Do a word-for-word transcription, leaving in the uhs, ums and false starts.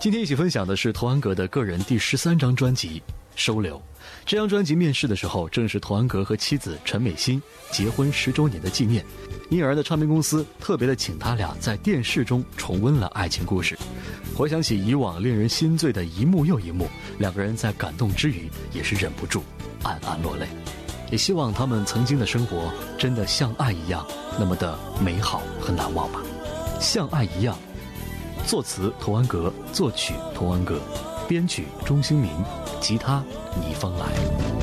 今天一起分享的是童安格的个人第十三张专辑《收留》。这张专辑面世的时候，正是童安格和妻子陈美心结婚十周年的纪念，因而的唱片公司特别的请他俩在电视中重温了爱情故事。回想起以往令人心醉的一幕又一幕，两个人在感动之余也是忍不住暗暗落泪。也希望他们曾经的生活真的像爱一样那么的美好和难忘吧。像爱一样，作词童安格，作曲童安格，编曲钟兴民，吉他倪芳来。